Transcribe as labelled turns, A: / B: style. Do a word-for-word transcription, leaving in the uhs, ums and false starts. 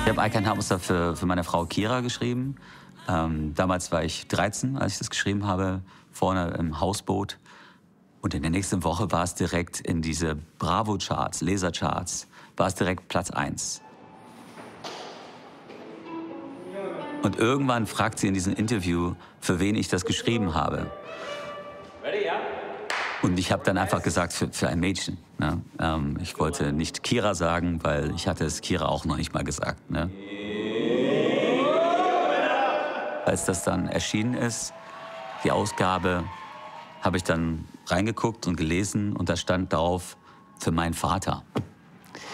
A: Ich habe I Can't Help Myself für, für meine Frau Kira geschrieben. Ähm, damals war ich dreizehn, als ich das geschrieben habe, vorne im Hausboot. Und in der nächsten Woche war es direkt in diese Bravo-Charts, Leser-Charts, war es direkt Platz eins. Und irgendwann fragt sie in diesem Interview, für wen ich das geschrieben habe. Und ich habe dann einfach gesagt, für, für ein Mädchen. Ne? Ähm, ich wollte nicht Kira sagen, weil ich hatte es Kira auch noch nicht mal gesagt. Ne? Als das dann erschienen ist, die Ausgabe, habe ich dann reingeguckt und gelesen und da stand drauf, für meinen Vater.